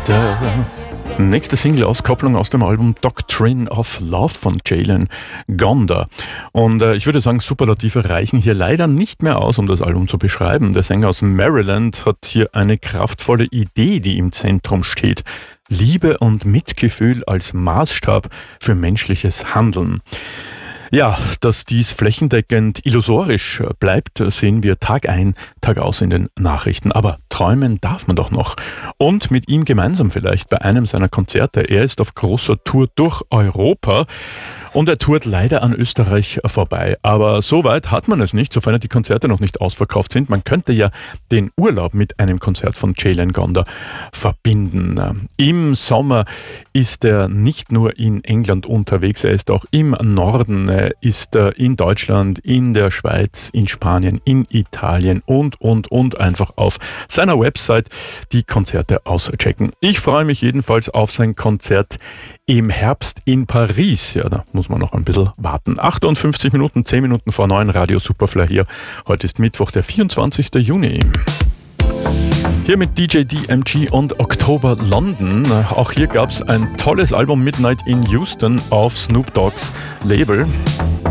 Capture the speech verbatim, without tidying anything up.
Der nächste Single-Auskopplung aus dem Album Doctrine of Love von Jalen Gonda. Und äh, ich würde sagen, Superlative reichen hier leider nicht mehr aus, um das Album zu beschreiben. Der Sänger aus Maryland hat hier eine kraftvolle Idee, die im Zentrum steht. Liebe und Mitgefühl als Maßstab für menschliches Handeln. Ja, dass dies flächendeckend illusorisch bleibt, sehen wir Tag ein, Tag aus in den Nachrichten. Aber träumen darf man doch noch. Und mit ihm gemeinsam vielleicht bei einem seiner Konzerte. Er ist auf großer Tour durch Europa und er tourt leider an Österreich vorbei. Aber so weit hat man es nicht, sofern die Konzerte noch nicht ausverkauft sind. Man könnte ja den Urlaub mit einem Konzert von Jalen Gonda verbinden. Im Sommer ist er nicht nur in England unterwegs, er ist auch im Norden, er ist in Deutschland, in der Schweiz, in Spanien, in Italien und, und, und einfach auf seiner Website die Konzerte auschecken. Ich freue mich jedenfalls auf sein Konzert im Herbst in Paris. Ja, da muss man noch ein bisschen warten. achtundfünfzig Minuten, zehn Minuten vor neun, Radio Superfly hier. Heute ist Mittwoch, der vierundzwanzigster Juni. Hier mit D J D M G und Oktober London. Auch hier gab es ein tolles Album Midnight in Houston auf Snoop Dogg's Label.